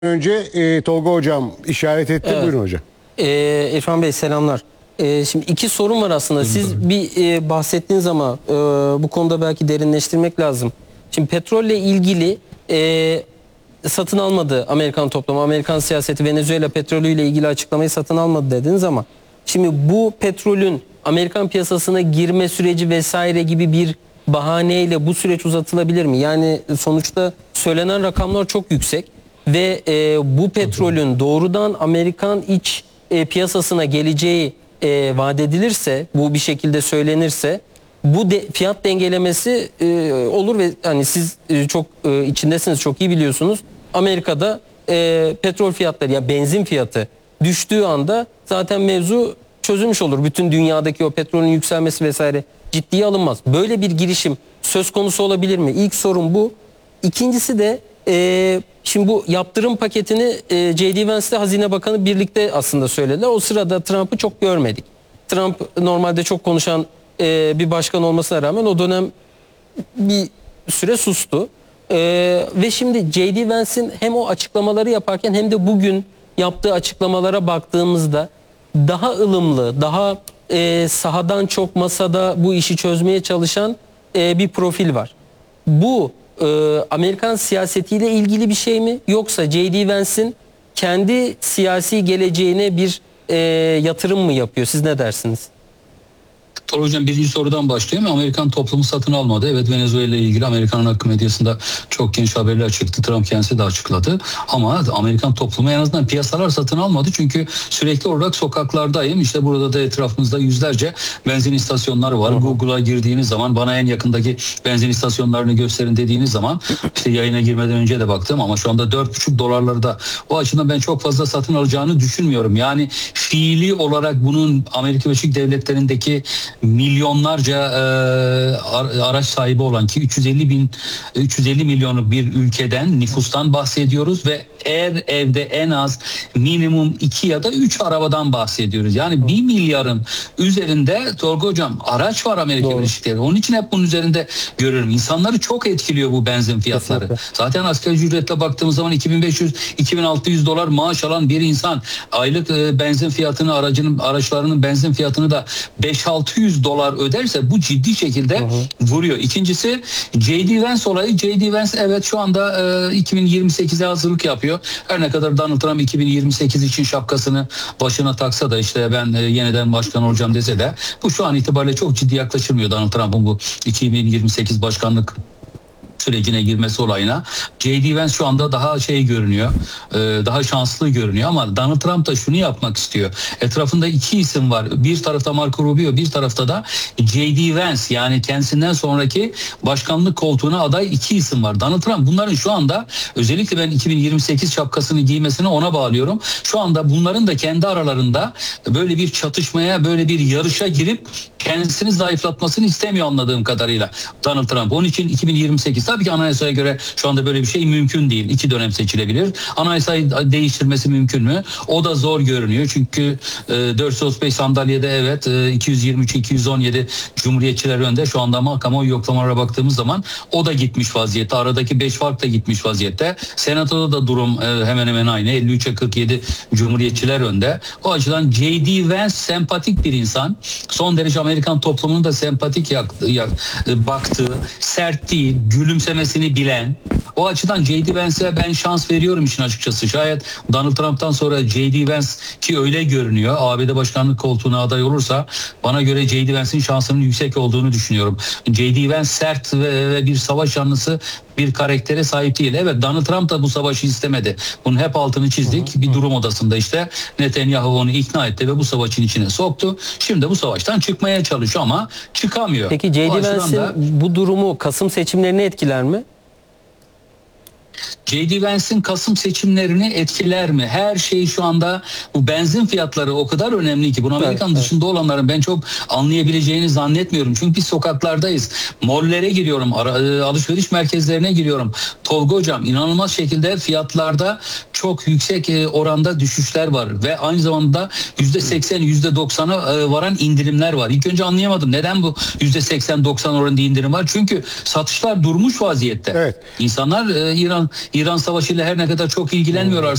Önce Tolga Hocam işaret etti. Evet. Buyurun hocam. İrfan Bey selamlar. Şimdi iki sorun var aslında. Siz bir bahsettiğiniz ama bu konuda belki derinleştirmek lazım. Şimdi petrolle ilgili satın almadı Amerikan toplumu, Amerikan siyaseti Venezuela petrolüyle ilgili açıklamayı satın almadı dediniz ama şimdi bu petrolün Amerikan piyasasına girme süreci vesaire gibi bir bahaneyle bu süreç uzatılabilir mi? Yani sonuçta söylenen rakamlar çok yüksek ve bu petrolün doğrudan Amerikan iç piyasasına geleceği vaat edilirse, bu bir şekilde söylenirse bu fiyat dengelemesi olur ve hani siz çok içindesiniz, çok iyi biliyorsunuz. Amerika'da petrol fiyatları ya benzin fiyatı düştüğü anda zaten mevzu çözülmüş olur. Bütün dünyadaki o petrolün yükselmesi vesaire ciddiye alınmaz. Böyle bir girişim söz konusu olabilir mi? İlk sorun bu. İkincisi de şimdi bu yaptırım paketini J.D. Vance'le Hazine Bakanı birlikte aslında söylediler. O sırada Trump'ı çok görmedik. Trump normalde çok konuşan bir başkan olmasına rağmen o dönem bir süre sustu. Ve şimdi J.D. Vance'in hem o açıklamaları yaparken hem de bugün yaptığı açıklamalara baktığımızda daha ılımlı, daha sahadan çok masada bu işi çözmeye çalışan bir profil var. Bu Amerikan siyasetiyle ilgili bir şey mi? Yoksa J.D. Vance'in kendi siyasi geleceğine bir yatırım mı yapıyor? Siz ne dersiniz? Tolga Hocam birinci sorudan başlayayım. Amerikan toplumu satın almadı. Evet, Venezuela ile ilgili Amerikan akım medyasında çok geniş haberler çıktı. Trump kendisi de açıkladı. Ama Amerikan toplumu en azından piyasalar satın almadı. Çünkü sürekli olarak sokaklardayım. İşte burada da etrafımızda yüzlerce benzin istasyonları var. Google'a girdiğiniz zaman bana en yakındaki benzin istasyonlarını gösterin dediğiniz zaman işte yayına girmeden önce de baktım ama şu anda $4,5'larda. O açıdan ben çok fazla satın alacağını düşünmüyorum. Yani fiili olarak bunun Amerika Birleşik Devletleri'ndeki milyonlarca araç sahibi olan ki 350 milyonluk bir ülkeden, nüfustan bahsediyoruz ve evde en az minimum 2 ya da 3 arabadan bahsediyoruz. Yani 1 milyarın üzerinde Tolga Hocam araç var Amerika Birleşik Devletleri. Onun için hep bunun üzerinde görüyorum. İnsanları çok etkiliyor bu benzin fiyatları. Kesinlikle. Zaten asgari ücretle baktığımız zaman $2.500-$2.600 maaş alan bir insan aylık benzin fiyatını, araçlarının benzin fiyatını da $500-600 öderse bu ciddi şekilde vuruyor. İkincisi J.D. Vance olayı. J.D. Vance evet şu anda 2028'e hazırlık yapıyor. Her ne kadar Donald Trump 2028 için şapkasını başına taksa da işte ben yeniden başkan olacağım dese de bu şu an itibariyle çok ciddi yaklaşılmıyor Donald Trump'ın bu 2028 başkanlık sürecine girmesi olayına. J.D. Vance şu anda daha görünüyor. Daha şanslı görünüyor ama Donald Trump da şunu yapmak istiyor. Etrafında iki isim var. Bir tarafta Marco Rubio, bir tarafta da J.D. Vance, yani kendisinden sonraki başkanlık koltuğuna aday iki isim var. Donald Trump bunların şu anda özellikle ben 2028 şapkasını giymesini ona bağlıyorum. Şu anda bunların da kendi aralarında böyle bir çatışmaya, böyle bir yarışa girip kendisini zayıflatmasını istemiyor anladığım kadarıyla Donald Trump. Onun için 2028 tabii ki anayasaya göre şu anda böyle bir şey mümkün değil. 2 dönem seçilebilir. Anayasayı değiştirmesi mümkün mü? O da zor görünüyor. Çünkü 435 sandalyede evet 223-217 Cumhuriyetçiler önde. Şu anda ama kamuoyu yoklamalara baktığımız zaman o da gitmiş vaziyette. Aradaki 5 fark da gitmiş vaziyette. Senatoda da durum hemen hemen aynı. 53'e 47 Cumhuriyetçiler önde. O açıdan J.D. Vance sempatik bir insan. Son derece Amerikan toplumunun da sempatik baktığı, sert değil, gülümsemesini bilen. O açıdan J.D. Vance'e ben şans veriyorum işin açıkçası. Şayet Donald Trump'tan sonra J.D. Vance ki öyle görünüyor, ABD başkanlık koltuğuna aday olursa bana göre J.D. Vance'in şansının yüksek olduğunu düşünüyorum. J.D. Vance sert ve bir savaş yanlısı bir karaktere sahip değil. Evet, Donald Trump da bu savaşı istemedi. Bunun hep altını çizdik. Bir durum odasında işte Netanyahu onu ikna etti ve bu savaşın içine soktu. Şimdi bu savaştan çıkmaya çalışıyor ama çıkamıyor. Peki J.D. Vance'in bu durumu Kasım seçimlerini etkiler mi? J.D. Vance'in Kasım seçimlerini etkiler mi? Her şey şu anda bu benzin fiyatları o kadar önemli ki bunu Amerikan dışında olanların ben çok anlayabileceğini zannetmiyorum. Çünkü biz sokaklardayız. Mollere giriyorum, alışveriş merkezlerine giriyorum. Tolga Hocam inanılmaz şekilde fiyatlarda çok yüksek oranda düşüşler var ve aynı zamanda %80, %90'a varan indirimler var. İlk önce anlayamadım. Neden bu %80-90 oranında indirim var? Çünkü satışlar durmuş vaziyette. Evet. İnsanlar İran İran savaşıyla her ne kadar çok ilgilenmiyorlar